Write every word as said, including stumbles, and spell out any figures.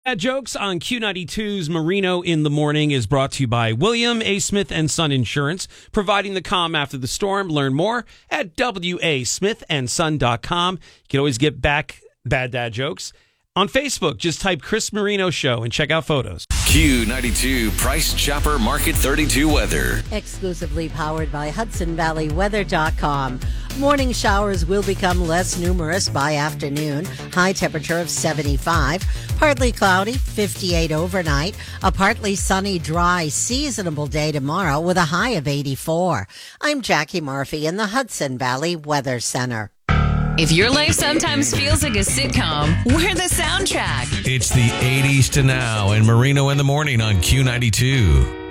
Bad Jokes on Q ninety-two's Marino in the Morning is brought to you by William A. Smith and Son Insurance, providing the calm after the storm. Learn more at w a smith and son dot com. You can always get back Bad Dad Jokes on Facebook. Just type Chris Marino Show and check out photos. Q ninety-two Price Chopper Market thirty-two weather. Exclusively powered by Hudson Valley Weather dot com. Morning showers will become less numerous by afternoon. High temperature of seventy-five. Partly cloudy, fifty-eight overnight. A partly sunny, dry, seasonable day tomorrow with a high of eighty-four. I'm Jackie Murphy in the Hudson Valley Weather Center. If your life sometimes feels like a sitcom, we're the soundtrack. It's the eighties to now and Marino in the Morning on Q ninety-two.